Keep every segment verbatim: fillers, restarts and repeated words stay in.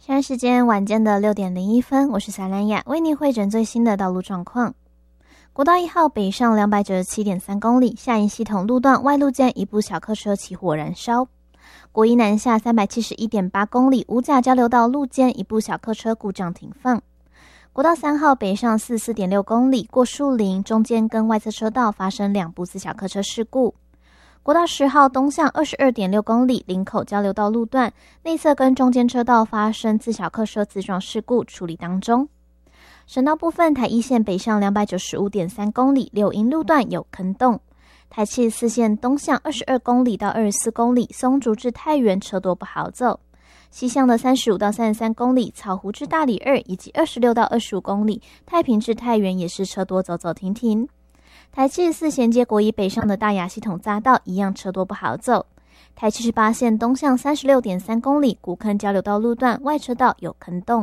现在时间晚间的六点零一分，我是萨兰雅，为您汇整最新的道路状况。国道一号北上两百九十七点三公里，下营系统路段外路间一部小客车起火燃烧。国一南下三百七十一点八公里，五甲交流道路间一部小客车故障停放。国道三号北上四十四点六公里，过树林中间跟外侧车道发生两部自小客车事故。国道十号东向二十二点六公里，林口交流道路段内侧跟中间车道发生自小客车自撞事故，处理当中。省道部分，台一线北上两百九十五点三公里，柳营路段有坑洞。台七十四线东向二十二公里到二十四公里，松竹至太原车多不好走。西向的三十五到三十三公里，草湖至大里二以及二十六到二十五公里，太平至太原也是车多走走停停。台七十四衔接国一北上的大雅系统匝道一样车多不好走。台七十八线东向三十六点三公里，古坑交流道路段外车道有坑洞。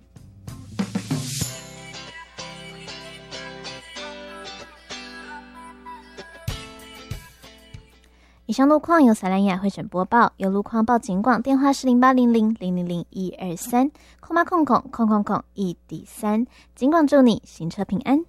以上路况由萨兰雅汇整播报，有路况报警广，电话是零八零零零零零一二三，空八空空空空空一底三，警广祝你行车平安。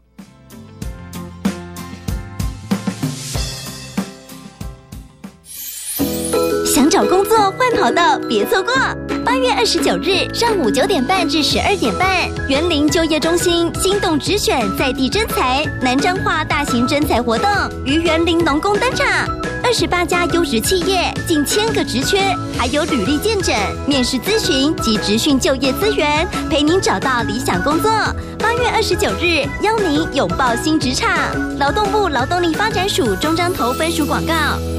想找工作换跑道别错过，八月二十九日上午九点半至十二点半，园林就业中心心动直选在地征才南彰化大型征才活动于园林农工登场，二十八家优质企业，近千个职缺，还有履历见证、面试咨询及职训就业资源，陪您找到理想工作。八月二十九日，邀您拥抱新职场。劳动部劳动力发展署中彰投分署广告。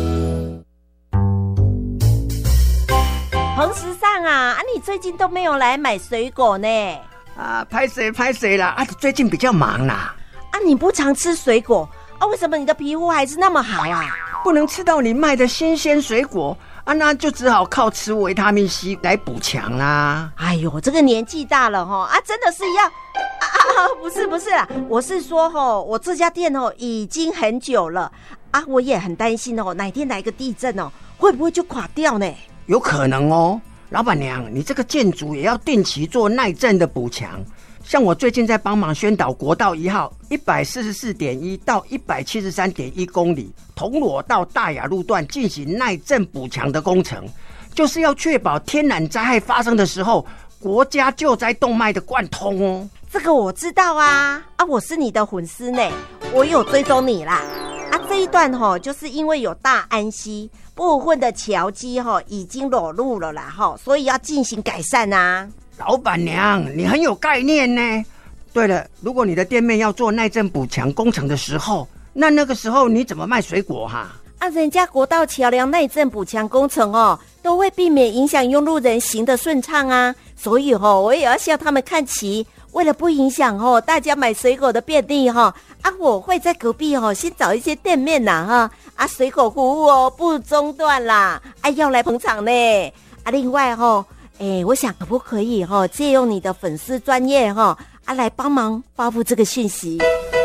彭时尚啊，啊，你最近都没有来买水果呢？ 啊，拍谁拍谁啦！啊，最近比较忙啦。 啊，你不常吃水果啊？为什么你的皮肤还是那么好啊？ 不能吃到你卖的新鲜水果啊，那就只好靠吃维他命 C 来补强啦。 哎呦，这个年纪大了哈，啊，真的是要啊啊！不是不是啦，我是说哈，我这家店哦已经很久了啊，我也很担心哦，哪天来个地震哦，会不会就垮掉呢？ 有可能哦，老板娘，你这个建筑也要定期做耐震的补强。像我最近在帮忙宣导国道一号一百四十四点一到一百七十三点一公里铜锣到大雅路段进行耐震补强的工程，就是要确保天然灾害发生的时候，国家救灾动脉的贯通哦。 这个我知道啊，啊，我是你的粉丝呢，我有追踪你啦。啊，这一段吼、哦，就是因为有大安溪部分的桥基吼、哦、已经裸露了啦吼，所以要进行改善啊。 老板娘，你很有概念呢。对了，如果你的店面要做耐震补强工程的时候，那那个时候你怎么卖水果哈？ 啊，人家国道桥梁耐震补强工程哦，都会避免影响用路人行的顺畅啊，所以哦，我也要向他们看齐。为了不影响哦大家买水果的便利哈、哦，啊，我会在隔壁哦先找一些店面呐哈，啊，水果服务哦不中断啦，啊，要来捧场呢。啊，另外哦，哎，我想可不可以哦借用你的粉丝专业哈、哦，啊，来帮忙发布这个讯息。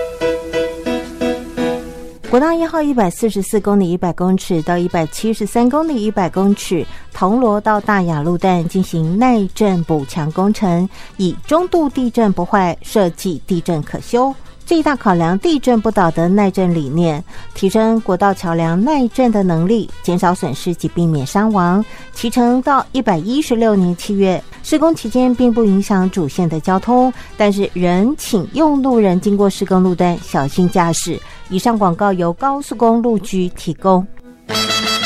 国道一号一百四十四公里一百公尺到一百七十三公里一百公尺，铜锣到大雅路段进行耐震补强工程，以中度地震不坏，设计地震可修，最大考量地震不倒的耐震理念，提升国道桥梁耐震的能力，减少损失及避免伤亡。期程到一百一十六年七月，施工期间并不影响主线的交通，但是仍请用路人经过施工路段小心驾驶。以上广告由高速公路局提供。